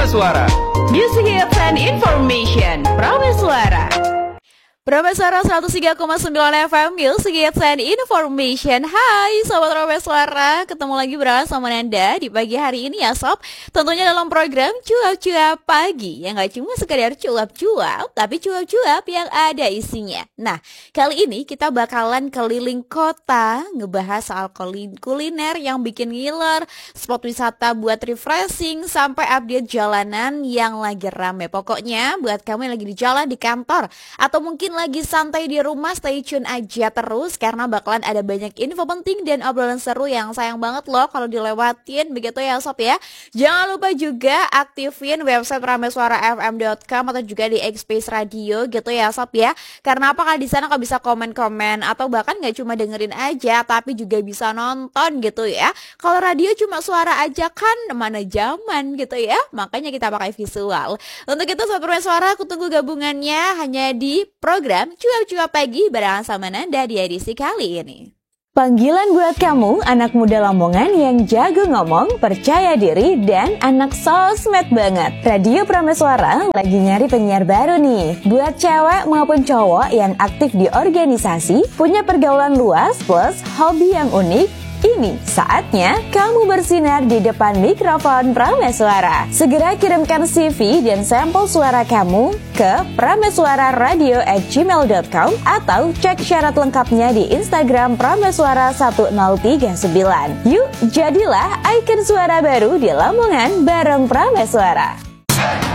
Prameswara. Music hits and information. Prameswara. Prameswara 103,9 FM, Music hits and information. Hai Sobat Prameswara, ketemu lagi bersama Nanda di pagi hari ini ya Sob. Tentunya dalam program Cuap-Cuap Pagi, yang gak cuma sekedar cuap-cuap, tapi cuap-cuap yang ada isinya. Nah, kali ini kita bakalan keliling kota, ngebahas soal kuliner yang bikin ngiler, spot wisata buat refreshing, sampai update jalanan yang lagi rame. Pokoknya buat kamu yang lagi di jalan, di kantor, atau mungkin lagi santai di rumah, stay tune aja terus karena bakalan ada banyak info penting dan obrolan seru yang sayang banget loh kalau dilewatin, begitu ya Sob ya. Jangan lupa juga aktifin website prameswarafm.com atau juga di X-Space Radio gitu ya Sob ya. Karena apa, kan di sana kau bisa komen-komen atau bahkan nggak cuma dengerin aja tapi juga bisa nonton gitu ya. Kalau radio cuma suara aja kan mana zaman gitu ya. Makanya kita pakai visual. Untuk itu Sobat Prameswara, aku tunggu gabungannya hanya di program Cuap-Cuap Pagi bareng sama Nanda di edisi kali ini. Panggilan buat kamu, anak muda Lamongan yang jago ngomong, percaya diri, dan anak sosmed banget. Radio Prameswara lagi nyari penyiar baru nih. Buat cewek maupun cowok yang aktif di organisasi, punya pergaulan luas plus hobi yang unik, ini saatnya kamu bersinar di depan mikrofon Prameswara. Segera kirimkan CV dan sampel suara kamu ke prameswararadio@gmail.com atau cek syarat lengkapnya di Instagram Prameswara 1039. Yuk, jadilah ikon suara baru di Lamongan bareng Prameswara.